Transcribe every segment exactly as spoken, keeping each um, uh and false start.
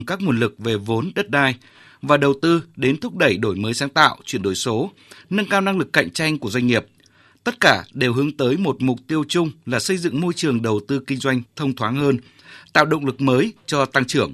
các nguồn lực về vốn đất đai và đầu tư đến thúc đẩy đổi mới sáng tạo, chuyển đổi số, nâng cao năng lực cạnh tranh của doanh nghiệp. Tất cả đều hướng tới một mục tiêu chung là xây dựng môi trường đầu tư kinh doanh thông thoáng hơn, tạo động lực mới cho tăng trưởng.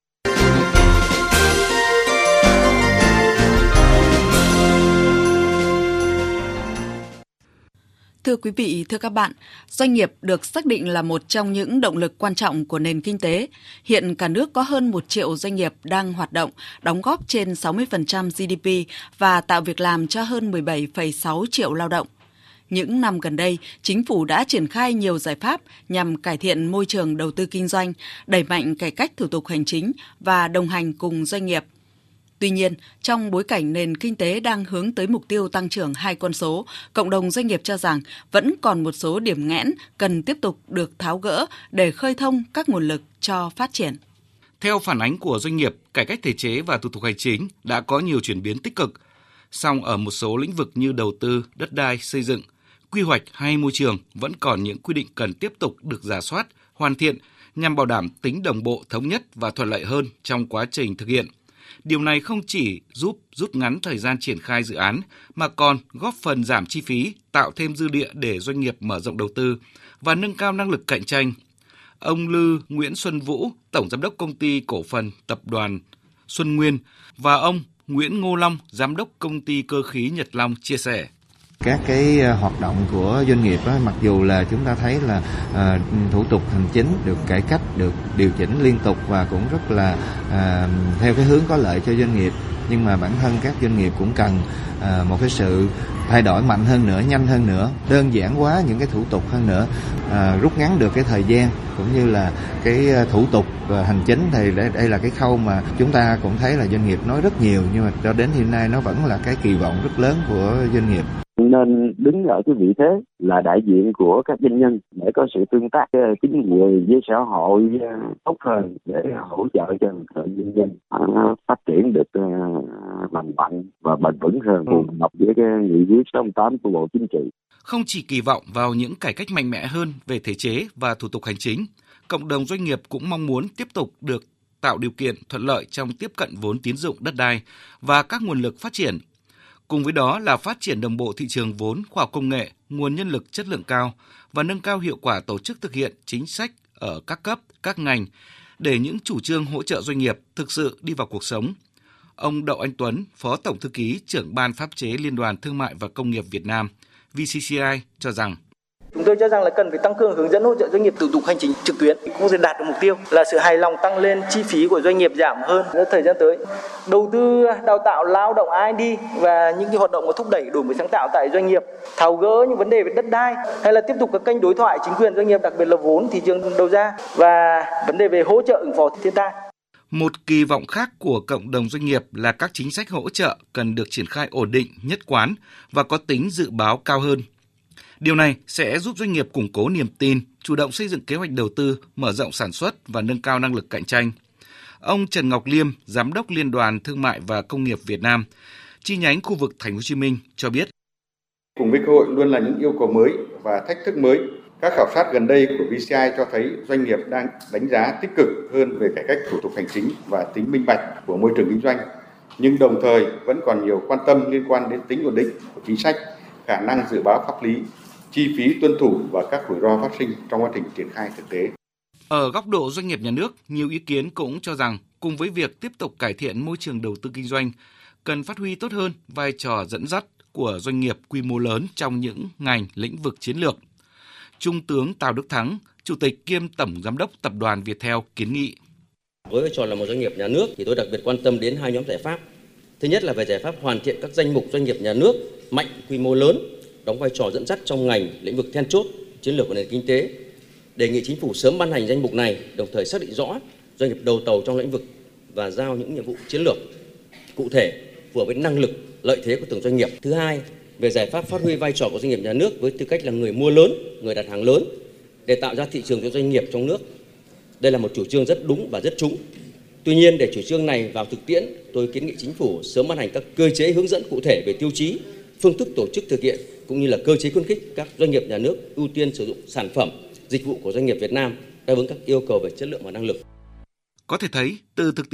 Thưa quý vị, thưa các bạn, doanh nghiệp được xác định là một trong những động lực quan trọng của nền kinh tế. Hiện cả nước có hơn một triệu doanh nghiệp đang hoạt động, đóng góp trên sáu mươi phần trăm giê đê pê và tạo việc làm cho hơn mười bảy phẩy sáu triệu lao động. Những năm gần đây, chính phủ đã triển khai nhiều giải pháp nhằm cải thiện môi trường đầu tư kinh doanh, đẩy mạnh cải cách thủ tục hành chính và đồng hành cùng doanh nghiệp. Tuy nhiên, trong bối cảnh nền kinh tế đang hướng tới mục tiêu tăng trưởng hai con số, cộng đồng doanh nghiệp cho rằng vẫn còn một số điểm nghẽn cần tiếp tục được tháo gỡ để khơi thông các nguồn lực cho phát triển. Theo phản ánh của doanh nghiệp, cải cách thể chế và thủ tục hành chính đã có nhiều chuyển biến tích cực. Song ở một số lĩnh vực như đầu tư, đất đai, xây dựng, quy hoạch hay môi trường vẫn còn những quy định cần tiếp tục được rà soát, hoàn thiện nhằm bảo đảm tính đồng bộ, thống nhất và thuận lợi hơn trong quá trình thực hiện. Điều này không chỉ giúp rút ngắn thời gian triển khai dự án mà còn góp phần giảm chi phí, tạo thêm dư địa để doanh nghiệp mở rộng đầu tư và nâng cao năng lực cạnh tranh. Ông Lư Nguyễn Xuân Vũ, Tổng Giám đốc Công ty Cổ phần Tập đoàn Xuân Nguyên và ông Nguyễn Ngô Long, Giám đốc Công ty Cơ khí Nhật Long chia sẻ. Các cái hoạt động của doanh nghiệp á, mặc dù là chúng ta thấy là à, thủ tục hành chính được cải cách, được điều chỉnh liên tục và cũng rất là à, theo cái hướng có lợi cho doanh nghiệp, nhưng mà bản thân các doanh nghiệp cũng cần à, một cái sự thay đổi mạnh hơn nữa, nhanh hơn nữa, đơn giản hóa những cái thủ tục hơn nữa, à, rút ngắn được cái thời gian cũng như là cái thủ tục hành chính. Thì đây là cái khâu mà chúng ta cũng thấy là doanh nghiệp nói rất nhiều, nhưng mà cho đến hiện nay nó vẫn là cái kỳ vọng rất lớn của doanh nghiệp. Nên đứng ở cái vị thế là đại diện của các doanh nhân để có sự tương tác chính quyền với xã hội tốt hơn để hỗ trợ cho doanh nhân phát triển được lành mạnh và bền vững hơn, phù hợp với cái nghị quyết số tám của Bộ Chính trị. Không chỉ kỳ vọng vào những cải cách mạnh mẽ hơn về thể chế và thủ tục hành chính, cộng đồng doanh nghiệp cũng mong muốn tiếp tục được tạo điều kiện thuận lợi trong tiếp cận vốn tín dụng đất đai và các nguồn lực phát triển. Cùng với đó là phát triển đồng bộ thị trường vốn, khoa học công nghệ, nguồn nhân lực chất lượng cao và nâng cao hiệu quả tổ chức thực hiện chính sách ở các cấp, các ngành để những chủ trương hỗ trợ doanh nghiệp thực sự đi vào cuộc sống. Ông Đậu Anh Tuấn, Phó Tổng Thư ký trưởng Ban Pháp chế Liên đoàn Thương mại và Công nghiệp Việt Nam vê xê xê i cho rằng chúng tôi cho rằng là cần phải tăng cường hướng dẫn hỗ trợ doanh nghiệp thủ tục hành chính trực tuyến cũng sẽ đạt được mục tiêu là sự hài lòng tăng lên, chi phí của doanh nghiệp giảm hơn trong thời gian tới. Đầu tư đào tạo lao động i đê và những cái hoạt động của thúc đẩy đổi mới sáng tạo tại doanh nghiệp, tháo gỡ những vấn đề về đất đai hay là tiếp tục các kênh đối thoại chính quyền doanh nghiệp, đặc biệt là vốn thị trường đầu ra và vấn đề về hỗ trợ ứng phó thiên tai. Một kỳ vọng khác của cộng đồng doanh nghiệp là các chính sách hỗ trợ cần được triển khai ổn định, nhất quán và có tính dự báo cao hơn. Điều này sẽ giúp doanh nghiệp củng cố niềm tin, chủ động xây dựng kế hoạch đầu tư, mở rộng sản xuất và nâng cao năng lực cạnh tranh. Ông Trần Ngọc Liêm, Giám đốc Liên đoàn Thương mại và Công nghiệp Việt Nam, chi nhánh khu vực Thành phố Hồ Chí Minh cho biết: cùng với cơ hội luôn là những yêu cầu mới và thách thức mới. Các khảo sát gần đây của vê xê i cho thấy doanh nghiệp đang đánh giá tích cực hơn về cải cách thủ tục hành chính và tính minh bạch của môi trường kinh doanh, nhưng đồng thời vẫn còn nhiều quan tâm liên quan đến tính ổn định của chính sách, khả năng dự báo pháp lý, chi phí tuân thủ và các rủi ro phát sinh trong quá trình triển khai thực tế. Ở góc độ doanh nghiệp nhà nước, nhiều ý kiến cũng cho rằng cùng với việc tiếp tục cải thiện môi trường đầu tư kinh doanh, cần phát huy tốt hơn vai trò dẫn dắt của doanh nghiệp quy mô lớn trong những ngành lĩnh vực chiến lược. Trung tướng Tào Đức Thắng, Chủ tịch kiêm Tổng Giám đốc Tập đoàn Viettel kiến nghị. Với vai trò là một doanh nghiệp nhà nước thì tôi đặc biệt quan tâm đến hai nhóm giải pháp. Thứ nhất là về giải pháp hoàn thiện các danh mục doanh nghiệp nhà nước mạnh, quy mô lớn, đóng vai trò dẫn dắt trong ngành lĩnh vực then chốt chiến lược của nền kinh tế. Đề nghị chính phủ sớm ban hành danh mục này, đồng thời xác định rõ doanh nghiệp đầu tàu trong lĩnh vực và giao những nhiệm vụ chiến lược cụ thể phù hợp với năng lực, lợi thế của từng doanh nghiệp. Thứ hai, về giải pháp phát huy vai trò của doanh nghiệp nhà nước với tư cách là người mua lớn, người đặt hàng lớn để tạo ra thị trường cho doanh nghiệp trong nước. Đây là một chủ trương rất đúng và rất trúng. Tuy nhiên, để chủ trương này vào thực tiễn, tôi kiến nghị chính phủ sớm ban hành các cơ chế hướng dẫn cụ thể về tiêu chí, phương thức tổ chức thực hiện cũng như là cơ chế khuyến khích các doanh nghiệp nhà nước ưu tiên sử dụng sản phẩm, dịch vụ của doanh nghiệp Việt Nam đáp ứng các yêu cầu về chất lượng và năng lực. Có thể thấy từ thực tiễn